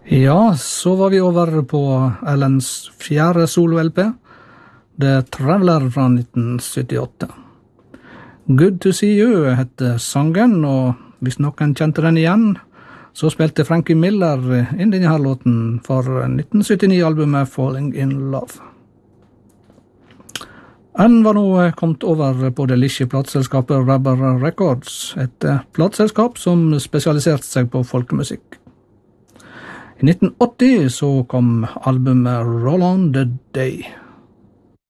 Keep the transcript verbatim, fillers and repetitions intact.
Ja, så var vi over på Allens fjerde solo-L P, The Traveler fra nitten syttiåtte. Good to see you hette sangen, og hvis noen kjente den igjen, så spilte Frankie Miller inn denne her låten for nitten syttini-albumet Falling in Love. Han var nå kommet over på det lisje plateselskapet Rubber Records, et plateselskap som spesialiserte seg på folkemusikk. I nitten åtti så kom albumet Roll on the Day.